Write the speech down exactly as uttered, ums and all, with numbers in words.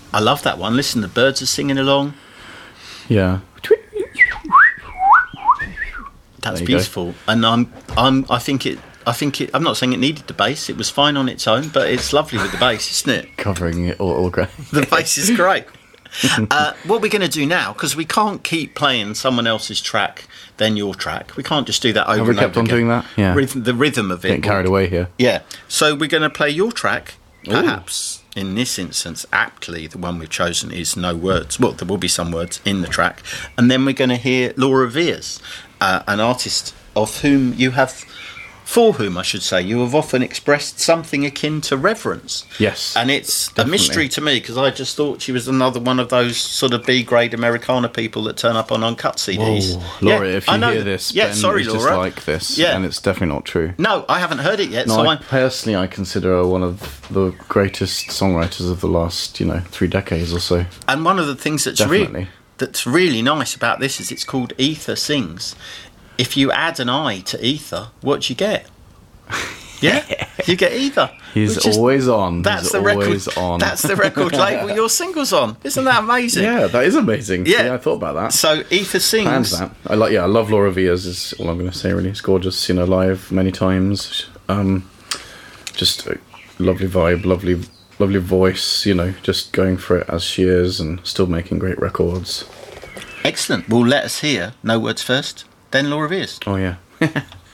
I love that one. Listen, the birds are singing along. Yeah. That's beautiful. Go. And I'm, I'm, I think it, I think it, I'm not saying it needed the bass. It was fine on its own, but it's lovely with the bass, isn't it? Covering it all, all great. The bass is great. uh, what we're going to do now, because we can't keep playing someone else's track, then your track. We can't just do that over Have we and kept over on again. doing that? Yeah. Rhythm, the rhythm of it. Getting carried away here. Yeah. So we're going to play your track, perhaps. Ooh. In this instance, aptly, the one we've chosen is no words. Well, there will be some words in the track. And then we're going to hear Laura Veirs, uh, an artist of whom you have, for whom I should say, you have often expressed something akin to reverence. Yes. And it's definitely. a mystery to me, because I just thought she was another one of those sort of B-grade Americana people that turn up on uncut C Ds. Whoa. Laura, yeah, if you I know hear that. this, yeah, Ben sorry, is Laura. just like this, yeah. and it's definitely not true. No, I haven't heard it yet. No, so I, I'm... personally, I consider her one of the greatest songwriters of the last, you know, three decades or so. And one of the things that's Definitely. really that's really nice about this is it's called Ether Sings. If you add an I to Ether, what do you get? Yeah, you get Ether. He's is, always on. That's He's the always record. on. That's the record label your single's on. Isn't that amazing? Yeah, that is amazing. Yeah, yeah I thought about that. So Ether Sings. Planned that. I like. Yeah, I love Laura Veirs. Is all I'm going to say. Really, it's gorgeous. Seen her live many times. Um, just a lovely vibe, lovely, lovely voice. You know, just going for it as she is, and still making great records. Excellent. Well, let us hear No Words first, then Laura Veirs. Oh yeah.